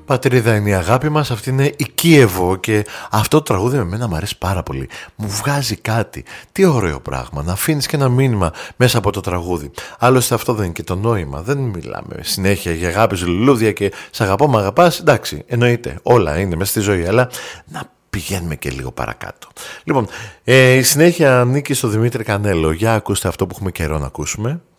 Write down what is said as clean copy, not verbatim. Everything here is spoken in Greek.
Πατρίδα είναι η αγάπη μας, αυτή είναι η Κίεβο και αυτό το τραγούδι με μένα μου αρέσει πάρα πολύ. Μου βγάζει κάτι. Τι ωραίο πράγμα, να αφήνεις και ένα μήνυμα μέσα από το τραγούδι. Άλλωστε αυτό δεν είναι και το νόημα. Δεν μιλάμε συνέχεια για αγάπη, λουλούδια και σ' αγαπώ, μ' αγαπάς. Εντάξει, εννοείται, όλα είναι μέσα στη ζωή, αλλά να πηγαίνουμε και λίγο παρακάτω. Λοιπόν, η συνέχεια ανήκει στο Δημήτρη Κανέλο. Για ακούστε αυτό που έχουμε καιρό να ακούσουμε.